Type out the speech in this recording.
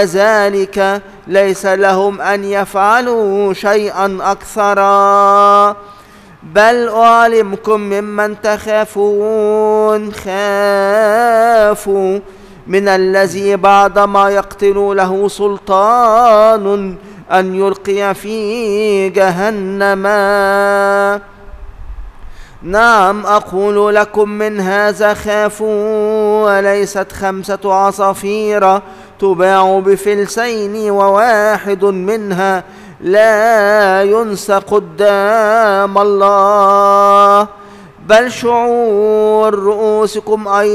ذلك ليس لهم أن يفعلوا شيئا أكثر، بل أعلمكم ممن تخافون، خافوا من الذي بعدما يقتل له سلطان أن يلقي في جهنم. نعم أقول لكم من هذا خافوا، وليست 5 عصافير تباع بفلسين وواحد منها لا ينسى قدام الله، بل شعور رؤوسكم أيضا